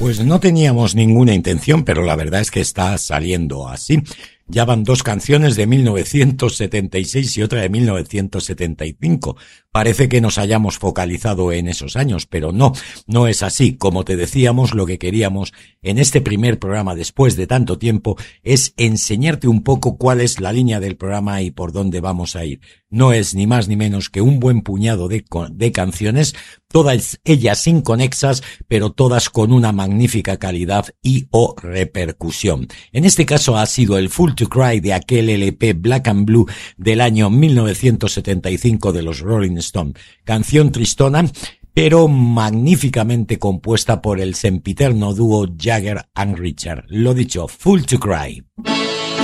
Pues no teníamos ninguna intención, pero la verdad es que está saliendo así. Ya van dos canciones de 1976 y otra de 1975. Parece que nos hayamos focalizado en esos años, pero no es así. Como te decíamos, lo que queríamos en este primer programa después de tanto tiempo es enseñarte un poco cuál es la línea del programa y por dónde vamos a ir. No es ni más ni menos que un buen puñado de canciones, todas ellas inconexas, pero todas con una magnífica calidad y o repercusión. En este caso ha sido el Fool to Cry de aquel LP Black and Blue del año 1975 de los Rolling Stones. Canción tristona, pero magníficamente compuesta por el sempiterno dúo Jagger and Richard. Lo dicho, Fool to Cry.